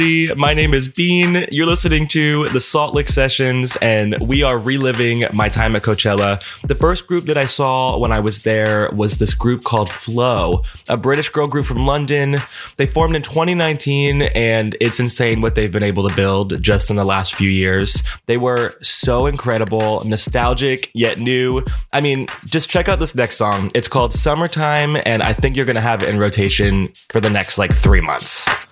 My name is Bean. You're listening to the Salt Lick Sessions, and we are reliving my time at Coachella. The first group that I saw when I was there was this group called Flow, a British girl group from London. They formed in 2019, and it's insane what they've been able to build just in the last few years. They were so incredible, nostalgic, yet new. I mean, just check out this next song. It's called Summertime, and I think you're going to have it in rotation for the next 3 months.